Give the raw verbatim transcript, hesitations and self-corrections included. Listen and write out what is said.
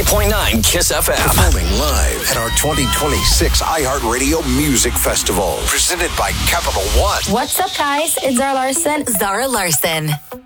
point nine Kiss F M. Performing live at our twenty twenty-six iHeartRadio Music Festival. Presented by Capital One. What's up, guys? It's Zara Larson. Zara Larson.